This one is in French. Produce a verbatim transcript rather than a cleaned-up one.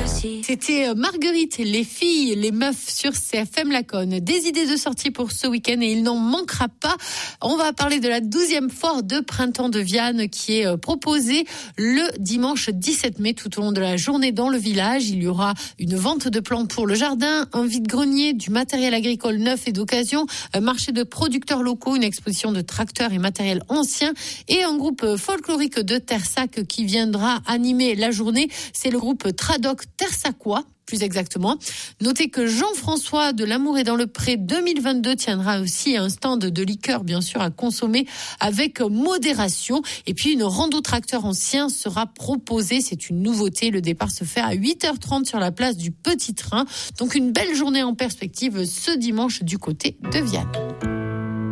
aussi. C'était Marguerite, les filles, les meufs sur C F M Laconne. Des idées de sortie pour ce week-end et il n'en manquera pas. On va parler de la douzième foire de printemps de Vianne qui est proposée le dimanche dix-sept mai tout au long de la journée dans le village. Il y aura une vente de plantes pour le jardin, un vide-grenier, du matériel agricole neuf et d'occasion, un marché de producteurs locaux, une exposition de tracteurs et matériel ancien et un groupe folklorique de Tersac qui viendra animer la journée. C'est le groupe Tradoc Tersacois, plus exactement. Notez que Jean-François de l'Amour est dans le Pré deux mille vingt-deux tiendra aussi un stand de liqueur, bien sûr, à consommer avec modération. Et puis, une rando tracteur ancien sera proposée. C'est une nouveauté. Le départ se fait à huit heures trente sur la place du Petit Train. Donc, une belle journée en perspective ce dimanche du côté de Vianne.